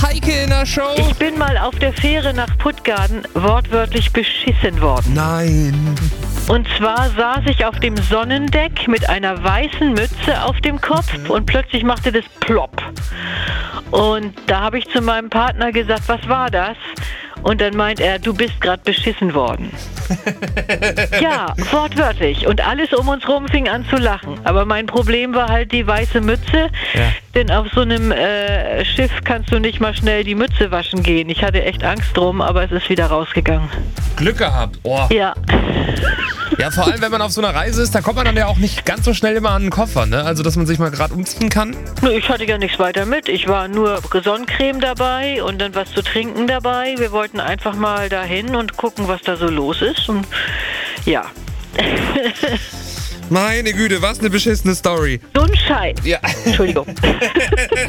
Heike in der Show. Ich bin mal auf der Fähre nach Puttgarden wortwörtlich beschissen worden. Nein. Und zwar saß ich auf dem Sonnendeck mit einer weißen Mütze auf dem Kopf und plötzlich machte das plopp. Und da habe ich zu meinem Partner gesagt, was war das? Und dann meint er, du bist gerade beschissen worden. Ja, wortwörtlich. Und alles um uns rum fing an zu lachen. Aber mein Problem war halt die weiße Mütze. Ja. Denn auf so einem Schiff kannst du nicht mal schnell die Mütze waschen gehen. Ich hatte echt Angst drum, aber es ist wieder rausgegangen. Glück gehabt. Oh. Ja. Ja, vor allem, wenn man auf so einer Reise ist, da kommt man dann ja auch nicht ganz so schnell immer an den Koffer, ne? Also, dass man sich mal gerade umziehen kann. Ich hatte ja nichts weiter mit. Ich war nur Sonnencreme dabei und dann was zu trinken dabei. Wir wollten einfach mal dahin und gucken, was da so los ist. Und ja. Meine Güte, was eine beschissene Story. So ein Scheiß. Ja. Entschuldigung.